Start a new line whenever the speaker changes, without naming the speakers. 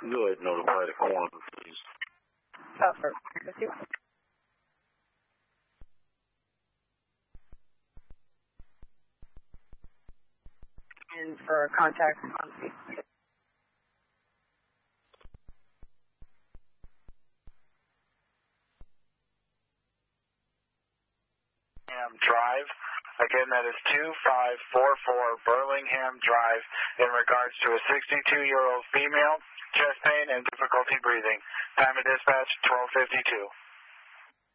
Go ahead and notify the coroner, please.
For frequency. And for contact on Facebook.
Drive. Again, that is 2544 Burlingham Drive in regards to a 62-year-old female, chest pain and difficulty breathing. Time of dispatch, 12:52.